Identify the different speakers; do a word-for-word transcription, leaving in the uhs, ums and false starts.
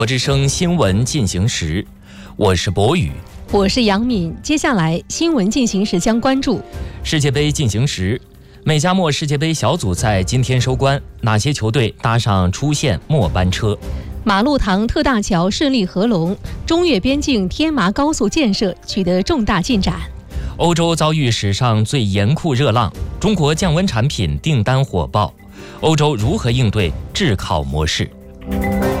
Speaker 1: 国之声新闻进行时，我是博宇，
Speaker 2: 我是杨敏。接下来新闻进行时将关注
Speaker 1: 世界杯进行时。美加墨世界杯小组赛今天收官，哪些球队搭上出线末班车？
Speaker 2: 马路塘特大桥顺利合龙，中越边境天麻高速建设取得重大进展。
Speaker 1: 欧洲遭遇史上最严酷热浪，中国降温产品订单火爆，欧洲如何应对炙烤模式？